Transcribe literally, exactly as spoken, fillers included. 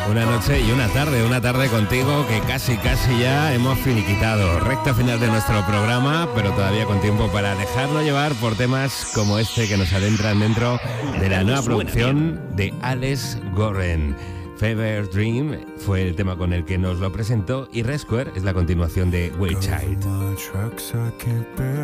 Una noche y una tarde, una tarde contigo que casi casi ya hemos finiquitado. Recta final de nuestro programa, pero todavía con tiempo para dejarlo llevar por temas como este que nos adentran dentro de la nueva producción de Alex Gorren. Fever Dream fue el tema con el que nos lo presentó y Resquare es la continuación de Wild Child.